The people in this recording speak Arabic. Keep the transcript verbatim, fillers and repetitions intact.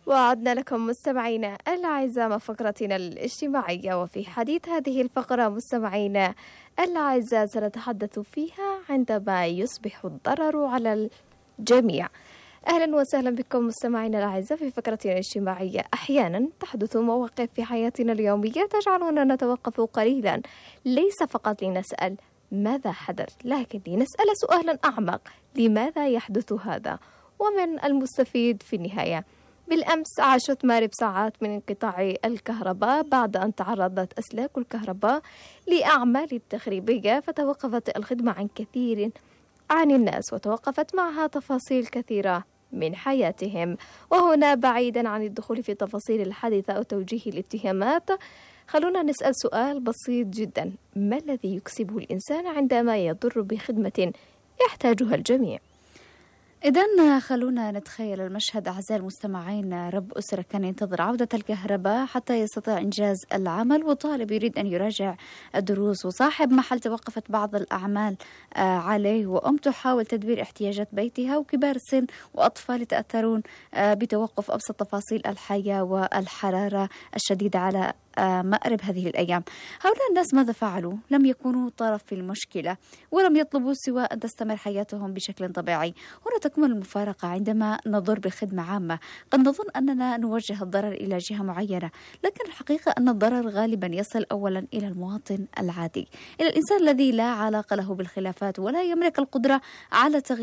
وعدنا لكم مستمعينا الأعزاء مع فقرتنا الاجتماعية، وفي حديث هذه الفقرة مستمعينا الأعزاء سنتحدث فيها عندما يصبح الضرر على الجميع. أهلا وسهلا بكم مستمعينا الأعزاء في فقرتنا الاجتماعية. أحيانا تحدث مواقف في حياتنا اليومية تجعلنا نتوقف قليلا، ليس فقط لنسأل ماذا حدث، لكن لنسأل سؤالا أعمق: لماذا يحدث هذا؟ ومن المستفيد في النهاية. بالأمس عاشت ماري بساعات من انقطاع الكهرباء بعد أن تعرضت أسلاك الكهرباء لأعمال تخريبية، فتوقفت الخدمة عن كثير عن الناس، وتوقفت معها تفاصيل كثيرة من حياتهم. وهنا بعيدا عن الدخول في تفاصيل الحادثة أو توجيه الاتهامات، خلونا نسأل سؤال بسيط جدا: ما الذي يكسبه الإنسان عندما يضر بخدمة يحتاجها الجميع؟ إذن خلونا نتخيل المشهد أعزائي المستمعين. رب أسرة كان ينتظر عودة الكهرباء حتى يستطيع إنجاز العمل، وطالب يريد أن يراجع الدروس، وصاحب محل توقفت بعض الأعمال عليه، وأم تحاول تدبير احتياجات بيتها، وكبار السن وأطفال يتأثرون بتوقف أبسط تفاصيل الحياة والحرارة الشديدة على مأرب هذه الأيام. هؤلاء الناس ماذا فعلوا؟ لم يكونوا طرف في المشكلة، ولم يطلبوا سوى أن تستمر حياتهم بشكل طبيعي. هنا تكمن المفارقة عندما نضر بخدمة عامة. قد نظن أننا نوجه الضرر إلى جهة معينة، لكن الحقيقة أن الضرر غالبا يصل أولا إلى المواطن العادي، إلى الإنسان الذي لا علاقة له بالخلافات ولا يملك القدرة على تغيير